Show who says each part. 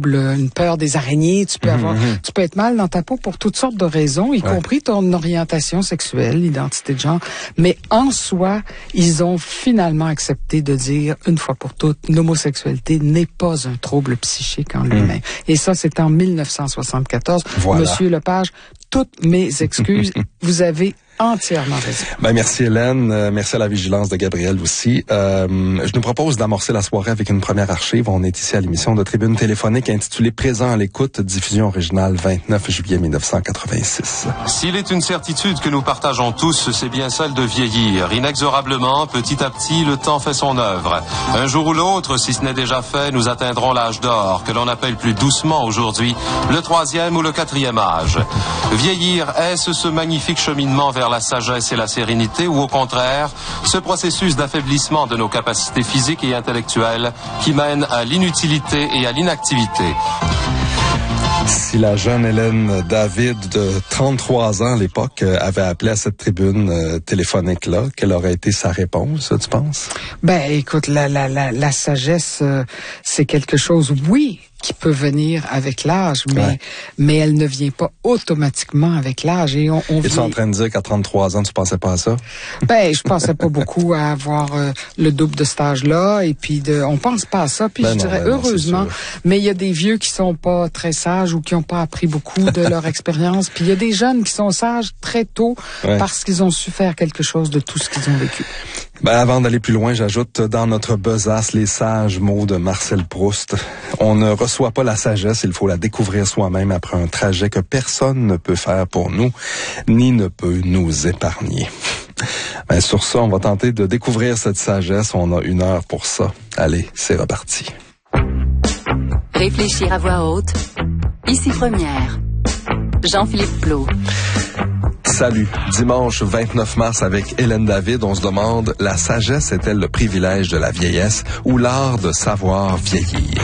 Speaker 1: trouble, une peur des araignées, tu peux être mal dans ta peau pour toutes sortes de raisons, y compris ton orientation sexuelle, l'identité de genre. Mais en soi, ils ont finalement accepté de dire, une fois pour toutes, l'homosexualité n'est pas un trouble psychique en lui-même. Et ça, c'est en 1974.
Speaker 2: Voilà.
Speaker 1: Monsieur Lepage, toutes mes excuses. Vous avez entièrement raison.
Speaker 2: Merci Hélène, merci à la vigilance de Gabriel aussi. Je nous propose d'amorcer la soirée avec une première archive. On est ici à l'émission de Tribune téléphonique intitulée Présent à l'écoute, diffusion originale 29 juillet 1986.
Speaker 3: S'il est une certitude que nous partageons tous, c'est bien celle de vieillir. Inexorablement, petit à petit, le temps fait son œuvre. Un jour ou l'autre, si ce n'est déjà fait, nous atteindrons l'âge d'or, que l'on appelle plus doucement aujourd'hui le 3e ou le 4e âge. Vieillir, est-ce ce magnifique cheminement vers la sagesse et la sérénité, ou au contraire, ce processus d'affaiblissement de nos capacités physiques et intellectuelles qui mène à l'inutilité et à l'inactivité?
Speaker 2: Si la jeune Hélène David de 33 ans à l'époque avait appelé à cette tribune téléphonique-là, quelle aurait été sa réponse, tu penses?
Speaker 1: Écoute, la sagesse, c'est quelque chose, oui, qui peut venir avec l'âge, mais elle ne vient pas automatiquement avec l'âge. Et
Speaker 2: Es-tu en train de dire qu'à 33 ans, tu pensais pas à ça?
Speaker 1: Je pensais pas beaucoup à avoir le double de cet âge-là, et puis on pense pas à ça, puis je dirais heureusement, mais il y a des vieux qui sont pas très sages ou qui ont pas appris beaucoup de leur expérience, puis il y a des jeunes qui sont sages très tôt parce qu'ils ont su faire quelque chose de tout ce qu'ils ont vécu.
Speaker 2: Avant d'aller plus loin, j'ajoute dans notre besace les sages mots de Marcel Proust. On ne reçoit pas la sagesse, il faut la découvrir soi-même après un trajet que personne ne peut faire pour nous, ni ne peut nous épargner. Sur ça, on va tenter de découvrir cette sagesse. On a 1 heure pour ça. Allez, c'est reparti.
Speaker 4: Réfléchir à voix haute. Ici Première. Jean-Philippe Plot.
Speaker 2: Salut. Dimanche 29 mars avec Hélène David, on se demande, la sagesse est-elle le privilège de la vieillesse ou l'art de savoir vieillir?